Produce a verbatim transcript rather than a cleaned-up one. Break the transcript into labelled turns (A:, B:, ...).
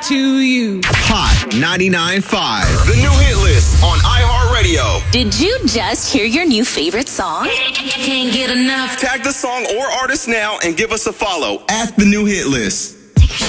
A: to you.
B: Hot ninety-nine point five. The new hit list on iHeartRadio.
C: Did you just hear your new favorite song? Can't get enough.
B: Tag the song or artist now and give us a follow at The New Hit List.